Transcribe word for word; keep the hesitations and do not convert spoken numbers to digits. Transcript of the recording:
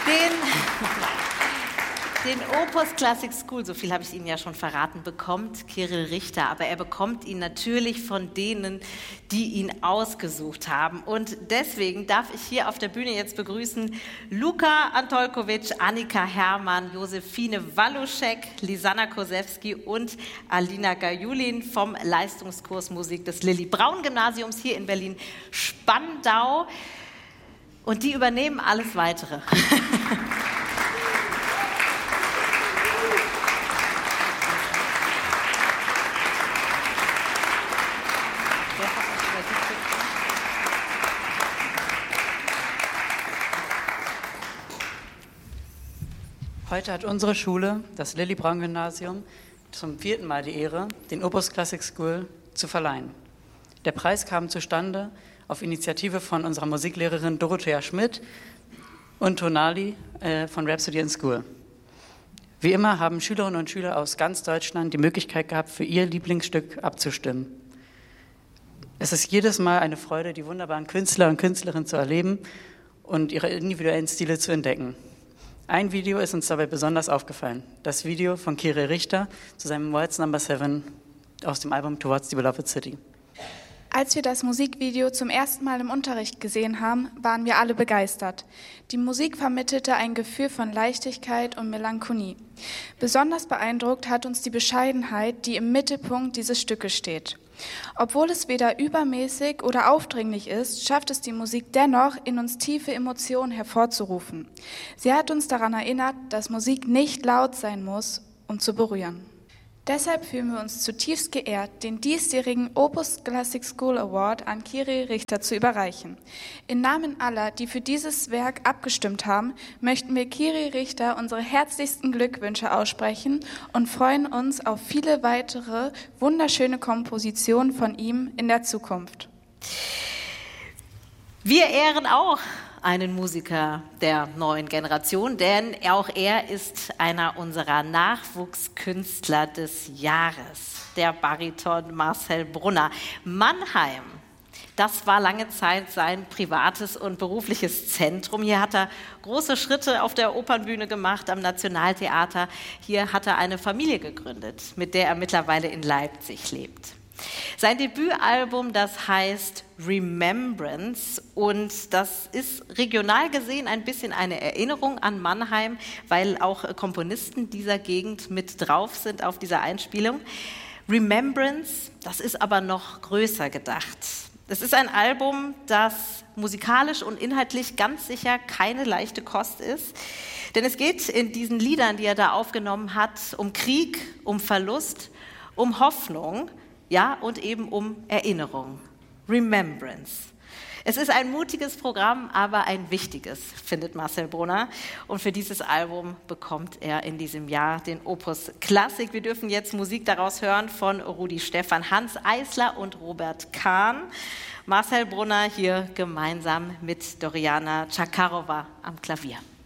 Den, den Opus Classic School, so viel habe ich Ihnen ja schon verraten, bekommt Kyrill Richter, aber er bekommt ihn natürlich von denen, die ihn ausgesucht haben. Und deswegen darf ich hier auf der Bühne jetzt begrüßen Luka Antolkovic, Annika Herrmann, Josephine Waluschek, Lisanna Kosewski und Alina Gajulin vom Leistungskurs Musik des Lilli-Braun-Gymnasiums hier in Berlin-Spandau. Und die übernehmen alles Weitere. Heute hat unsere Schule, das Lilli-Braun-Gymnasium, zum vierten Mal die Ehre, den Opus Classic School zu verleihen. Der Preis kam zustande auf Initiative von unserer Musiklehrerin Dorothea Schmidt und Tonali äh, von Rhapsody in School. Wie immer haben Schülerinnen und Schüler aus ganz Deutschland die Möglichkeit gehabt, für ihr Lieblingsstück abzustimmen. Es ist jedes Mal eine Freude, die wunderbaren Künstler und Künstlerinnen zu erleben und ihre individuellen Stile zu entdecken. Ein Video ist uns dabei besonders aufgefallen, das Video von Kyrill Richter zu seinem Waltz Number seven aus dem Album Towards the Beloved City. Als wir das Musikvideo zum ersten Mal im Unterricht gesehen haben, waren wir alle begeistert. Die Musik vermittelte ein Gefühl von Leichtigkeit und Melancholie. Besonders beeindruckt hat uns die Bescheidenheit, die im Mittelpunkt dieses Stückes steht. Obwohl es weder übermäßig oder aufdringlich ist, schafft es die Musik dennoch, in uns tiefe Emotionen hervorzurufen. Sie hat uns daran erinnert, dass Musik nicht laut sein muss, um zu berühren. Deshalb fühlen wir uns zutiefst geehrt, den diesjährigen Opus Classic School Award an Kyrill Richter zu überreichen. Im Namen aller, die für dieses Werk abgestimmt haben, möchten wir Kyrill Richter unsere herzlichsten Glückwünsche aussprechen und freuen uns auf viele weitere wunderschöne Kompositionen von ihm in der Zukunft. Wir ehren auch einen Musiker der neuen Generation, denn auch er ist einer unserer Nachwuchskünstler des Jahres, der Bariton Marcel Brunner. Mannheim, das war lange Zeit sein privates und berufliches Zentrum. Hier hat er große Schritte auf der Opernbühne gemacht, am Nationaltheater. Hier hat er eine Familie gegründet, mit der er mittlerweile in Leipzig lebt. Sein Debütalbum, das heißt Remembrance, und das ist regional gesehen ein bisschen eine Erinnerung an Mannheim, weil auch Komponisten dieser Gegend mit drauf sind auf dieser Einspielung. Remembrance, das ist aber noch größer gedacht. Es ist ein Album, das musikalisch und inhaltlich ganz sicher keine leichte Kost ist, denn es geht in diesen Liedern, die er da aufgenommen hat, um Krieg, um Verlust, um Hoffnung, ja, und eben um Erinnerung. Remembrance. Es ist ein mutiges Programm, aber ein wichtiges, findet Marcel Brunner. Und für dieses Album bekommt er in diesem Jahr den Opus Classic. Wir dürfen jetzt Musik daraus hören von Rudi Stephan, Hans Eisler und Robert Kahn. Marcel Brunner hier gemeinsam mit Doriana Chakarova am Klavier.